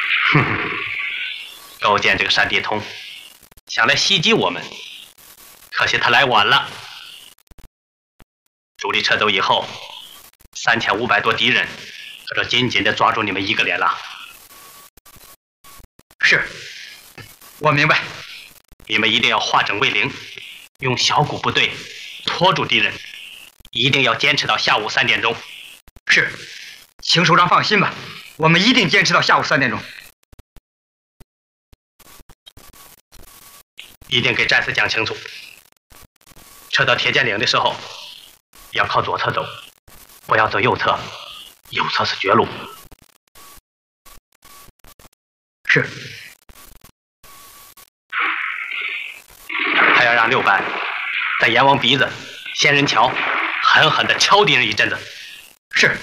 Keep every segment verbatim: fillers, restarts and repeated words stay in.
哼哼，高见这个山地通想来袭击我们，可惜他来晚了。主力撤走以后，三千五百多敌人可就紧紧地抓住你们一个连了。 是，我明白。 你们一定要化整为零，用小股部队拖住敌人，一定要坚持到下午三点钟。 是，请首长放心吧，我们一定坚持到下午三点钟。 一定给战士讲清楚，撤到铁剑岭的时候，要靠左侧走，不要走右侧，右侧是绝路。 是。 还要让六班在阎王鼻子、仙人桥狠狠地敲敌人一阵子。 是。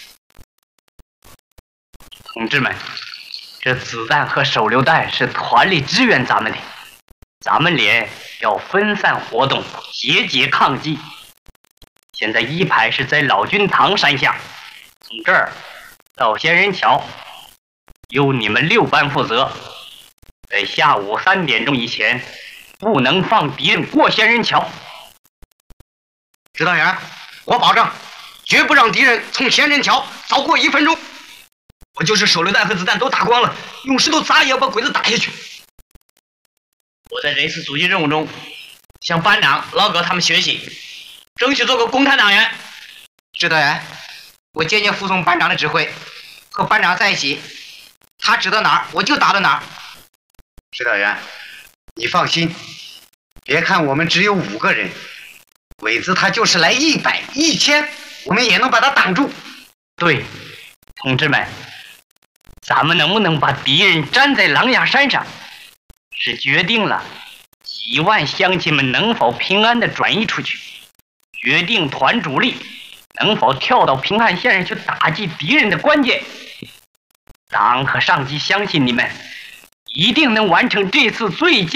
同志们，这子弹和手榴弹是团里支援咱们的，咱们连要分散活动，节节抗击。现在一排是在老君堂山下，从这儿到仙人桥，由你们六班负责，在下午三点钟以前，不能放敌人过仙人桥。 指导员，我保证，绝不让敌人从仙人桥早过一分钟。我就是手榴弹和子弹都打光了，用石头砸也要把鬼子打下去。 我在这次阻击任务中，向班长、老葛他们学习，争取做个共产党员。 指导员，我坚决服从班长的指挥，和班长在一起，他指到哪儿我就打到哪儿。 指导员，你放心，别看我们只有五个人，鬼子他就是来一百、一千，我们也能把他挡住。 对，同志们，咱们能不能把敌人粘在狼牙山上，是决定了几万乡亲们能否平安地转移出去，决定团主力能否跳到平汉线上去打击敌人的关键。党和上级相信你们一定能完成这次最佳